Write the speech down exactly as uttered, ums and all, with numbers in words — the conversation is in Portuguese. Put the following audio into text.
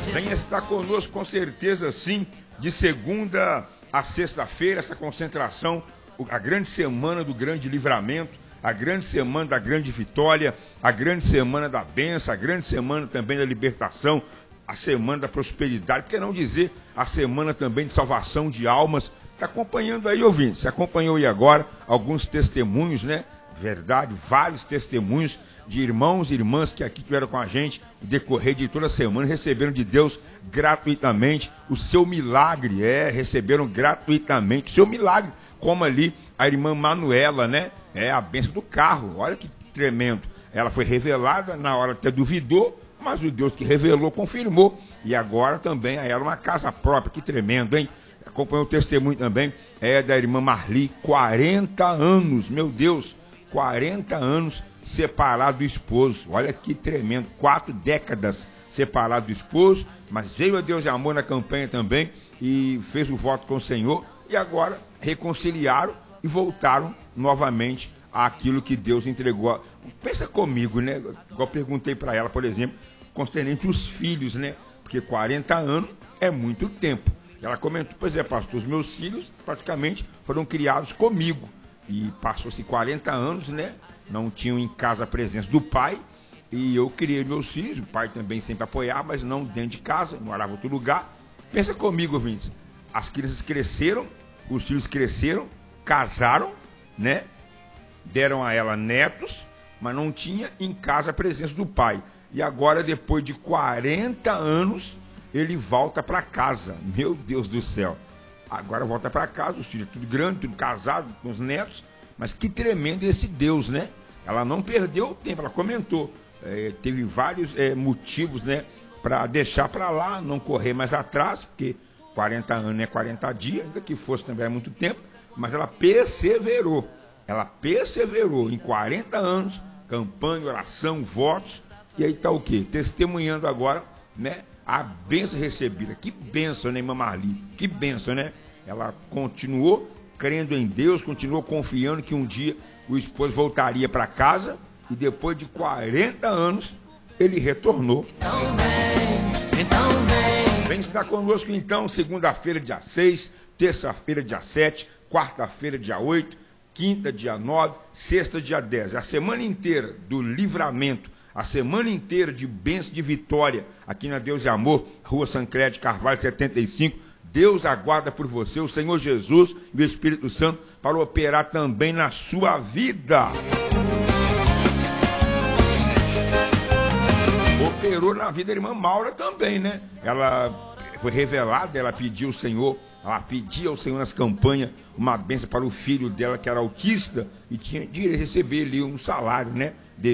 Venha estar conosco com certeza sim, de segunda a sexta-feira, essa concentração, a grande semana do grande livramento, a grande semana da grande vitória, a grande semana da bênção, a grande semana também da libertação, a semana da prosperidade, por que não dizer a semana também de salvação de almas. Está acompanhando aí, ouvinte, você acompanhou aí agora alguns testemunhos, né? Verdade, vários testemunhos de irmãos e irmãs que aqui estiveram com a gente no decorrer de toda a semana, receberam de Deus gratuitamente o seu milagre, é, receberam gratuitamente o seu milagre, como ali a irmã Manuela, né? É a bênção do carro, olha que tremendo. Ela foi revelada, na hora até duvidou, mas o Deus que revelou confirmou, e agora também a ela uma casa própria, que tremendo, hein? Acompanhou o testemunho também, é da irmã Marli, quarenta anos, meu Deus, quarenta anos separado do esposo, olha que tremendo, quatro décadas separado do esposo, mas veio a Deus de amor na campanha também, e fez o voto com o Senhor, e agora reconciliaram e voltaram novamente àquilo que Deus entregou. Pensa comigo, né, igual eu perguntei para ela, por exemplo, concernente os filhos, né, porque quarenta anos é muito tempo. Ela comentou, pois é, pastor, os meus filhos praticamente foram criados comigo. E passou-se quarenta anos, né? Não tinham em casa a presença do pai. E eu criei meus filhos, o pai também sempre apoiava, mas não dentro de casa, morava em outro lugar. Pensa comigo, ouvintes. As crianças cresceram, os filhos cresceram, casaram, né? Deram a ela netos, mas não tinha em casa a presença do pai. E agora, depois de quarenta anos, ele volta para casa. Meu Deus do céu. Agora volta para casa, os filhos tudo grande, tudo casado, com os netos. Mas que tremendo esse Deus, né? Ela não perdeu o tempo, ela comentou. É, teve vários é, motivos, né? Para deixar para lá, não correr mais atrás, porque quarenta anos é quarenta dias, ainda que fosse também é muito tempo. Mas ela perseverou. Ela perseverou em quarenta anos, campanha, oração, votos. E aí está o quê? Testemunhando agora, né? A bênção recebida, que bênção, né, irmã Marli? Que bênção, né? Ela continuou crendo em Deus, continuou confiando que um dia o esposo voltaria para casa e depois de quarenta anos ele retornou. Então vem, então vem. Vem estar conosco então, segunda-feira, dia seis, terça-feira, dia sete, quarta-feira, dia oito, quinta, dia nove, sexta, dia dez. A semana inteira do livramento. A semana inteira de bênção de vitória, aqui na Deus e Amor, Rua Sancredi, Carvalho setenta e cinco. Deus aguarda por você, o Senhor Jesus e o Espírito Santo, para operar também na sua vida. Operou na vida da irmã Maura também, né? Ela foi revelada, ela pediu ao Senhor, ela pedia ao Senhor nas campanhas uma bênção para o filho dela, que era autista, e tinha de receber ali um salário, né?